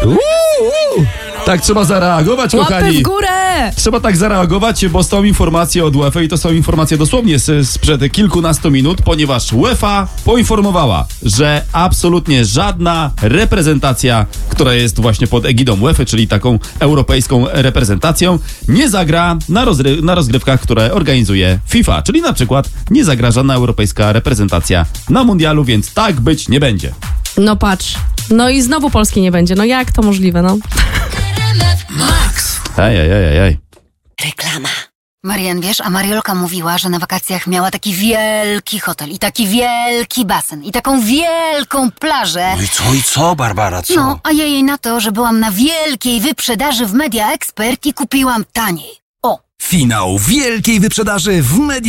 Tak trzeba zareagować, kochani. Łapy w górę! Trzeba tak zareagować, bo są informacje od UEFA i to są informacje dosłownie sprzed kilkunastu minut, ponieważ UEFA poinformowała, że absolutnie żadna reprezentacja, która jest właśnie pod egidą UEFA, czyli taką europejską reprezentacją, nie zagra na rozgrywkach, które organizuje FIFA. Czyli na przykład nie zagra żadna europejska reprezentacja na mundialu, więc tak być nie będzie. No patrz. No i znowu Polski nie będzie. No jak to możliwe, no? Max. Ej. Reklama. Marian, wiesz, a Mariolka mówiła, że na wakacjach miała taki wielki hotel i taki wielki basen i taką wielką plażę. No i co, Barbara, co? No, a ja jej na to, że byłam na wielkiej wyprzedaży w Media Expert i kupiłam taniej. O! Finał wielkiej wyprzedaży w Media